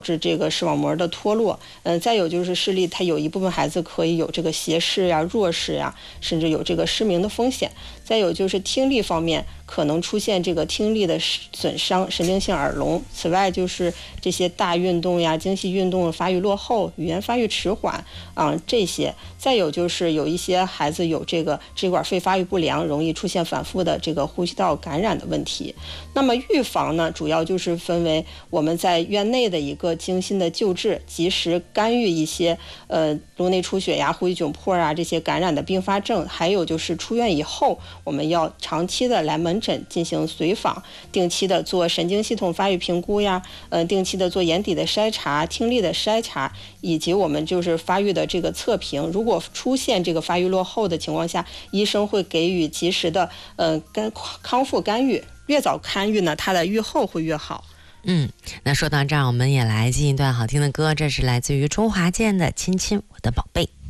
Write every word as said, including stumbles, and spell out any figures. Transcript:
是这个视网膜的脱落，嗯、呃，再有就是视力，它有一部分孩子可以有这个斜视呀、弱视呀，甚至有这个失明的风险。再有就是听力方面，可能出现这个听力的损伤、神经性耳聋。此外就是这些大运动呀、精细运动发育落后、语言发育迟缓啊、呃、这些。再有就是有一些孩子有这个支气管肺发育不良，容易出现反复的这个呼吸道感染的问题。那么预防呢，主要就是分为我们在院内的一个精心的救治，及时干预一些呃颅内出血呀、呼吸窘迫啊这些感染的并发症，还有就是出院以后，我们要长期的来门诊进行随访，定期的做神经系统发育评估呀，呃，定期的做眼底的筛查、听力的筛查，以及我们就是发育的这个测评。如果出现这个发育落后的情况下，医生会给予及时的呃干康复干预，越早干预呢，它的预后会越好。 嗯，那说到这儿，我们也来进一段好听的歌，这是来自于周华健的《亲亲我的宝贝》。